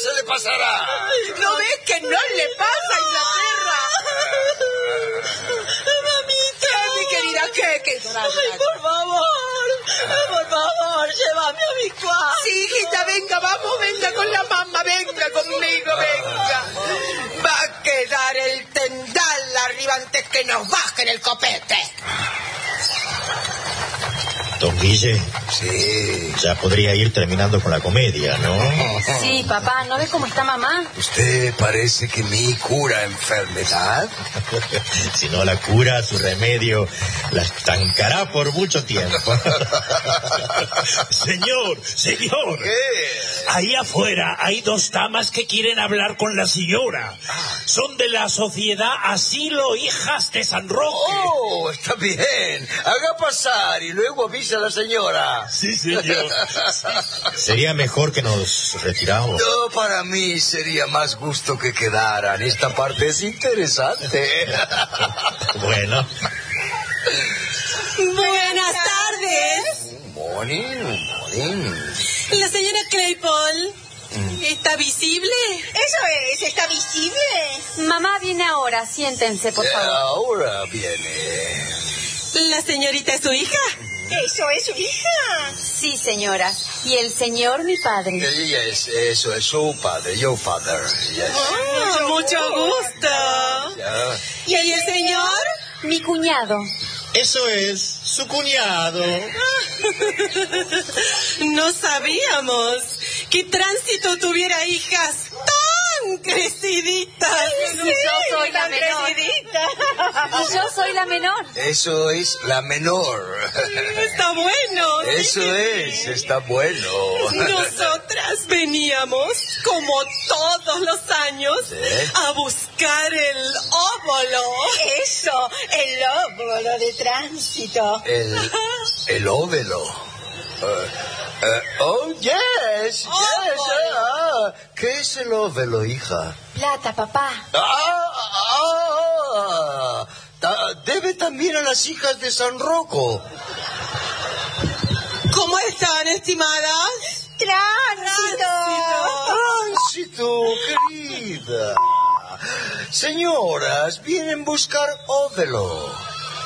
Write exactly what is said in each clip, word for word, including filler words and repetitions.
se le pasará. ¿No ves que no le pasa a Inglaterra? Mamita. ¿Qué, mi querida? ¿Qué? ¿Qué? Ay, por favor. Por favor, llévame a mi cuarto. Sí, hijita, venga, vamos, venga con la mamá, venga conmigo, venga. Va a quedar el tendal arriba antes que nos bajen el copete. Don Guille, Sí. ya podría ir terminando con la comedia, ¿no? Sí, papá, ¿no ves cómo está mamá? ¿Usted parece que mi cura enfermedad? Si no la cura, su remedio la estancará por mucho tiempo. Señor, señor. ¿Qué? Ahí afuera hay dos damas que quieren hablar con la señora. Son de la sociedad Asilo Hijas de San Roque. Oh, está bien. Haga pasar y luego avisa a la señora. Sí, señor. Sería mejor que nos retiramos. No, para mí sería más gusto que quedaran. Esta parte es interesante. Bueno, Buenas tardes. Morning, morning. La señora Claypole. ¿Está visible? Eso es, ¿está visible? Mamá viene ahora, siéntense, por Eh, favor. Ahora viene. ¿La señorita es su hija? ¿Eso es su hija? Sí, señoras. Y el señor, mi padre. Ella es, eso es su padre, your father. Yes. Ah, mucho gusto. Ya. ¿Y el señor? Mi cuñado. eso es su cuñado. No sabíamos que Tránsito tuviera hijas tan creciditas. Y yo soy la menor. Y yo soy la menor. Eso es la menor. Está bueno. Eso es, está bueno. Nosotras veníamos, como todos los años, ¿Eh? a buscar el óvulo. Eso, el óvulo de Tránsito. El, el óvulo. Uh, uh, oh, yes, yes. Ah, ¿qué es el óvulo, hija? Plata, papá. Ah, ah, ta- debe también a las hijas de San Rocco. ¿Cómo están, estimadas? Tránsito. Tránsito, querida. Señoras, vienen a buscar óvulo.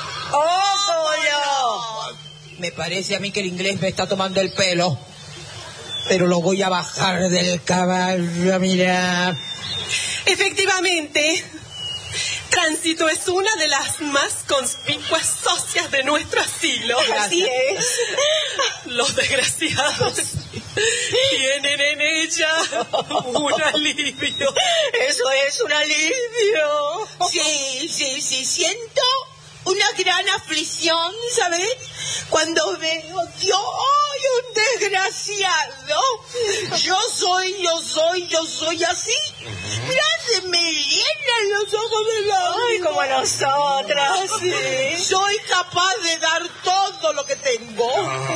¡Óvulo! Me parece a mí que el inglés me está tomando el pelo. Pero lo voy a bajar del caballo, mira. Efectivamente, Tránsito es una de las más conspicuas socias de nuestro asilo. Así es. Los desgraciados tienen en ella un alivio. Eso es un alivio. Sí, sí, sí, siento una gran aflicción, ¿sabes? Cuando veo, Dios, ¡ay, un desgraciado! Yo soy, yo soy, yo soy así. Mira, se me llenan los ojos de la... Ay, como nosotras, sí. Soy capaz de dar todo lo que tengo.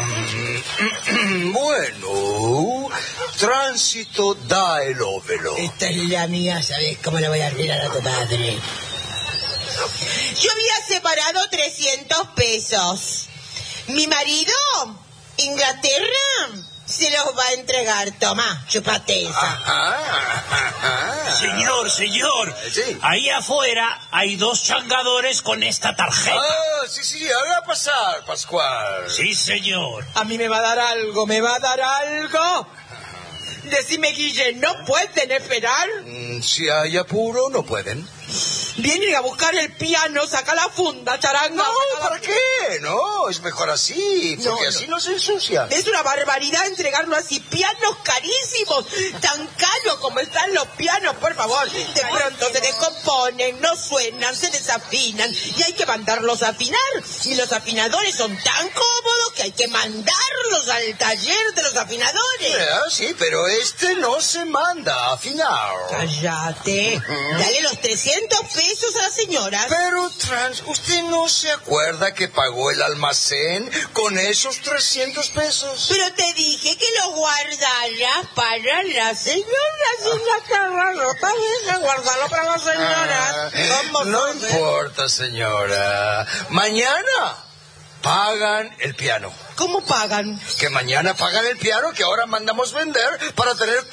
Bueno, Tránsito da el óvulo. Esta es la mía, ¿sabes cómo la voy a arreglar a tu padre? Yo había separado trescientos pesos. Mi marido, Inglaterra, se los va a entregar. Toma, chupate esa. Ajá, ajá. Señor, señor. Sí. Ahí afuera hay dos changadores con esta tarjeta. Ah, sí, sí, haga pasar, Pascual. Sí, señor. A mí me va a dar algo, me va a dar algo. Decime, Guille, ¿no pueden esperar? Mm, si hay apuro, no pueden. Vienen a buscar el piano, saca la funda, charanga. No, saca la ¿para qué? No, es mejor así, porque No, así no se ensucia. Es una barbaridad entregarlo así. Pianos carísimos, tan caros como están los pianos, por favor. De pronto se descomponen, no suenan, se desafinan y hay que mandarlos a afinar. Y los afinadores son tan cómodos que hay que mandarlos al taller de los afinadores. Ah, sí, pero este no se manda a afinar. Cállate. Dale los trescientos pesos a la señora. Pero, Trans, ¿usted no se acuerda que pagó el almacén con esos trescientos pesos? Pero te dije que lo guardaras para la señora, señora Carraro. Está bien, guardarlo para la señora. Ah, ¿Cómo no sabe? importa, señora. Mañana pagan el piano. ¿Cómo pagan? Que mañana pagan el piano que ahora mandamos vender para tener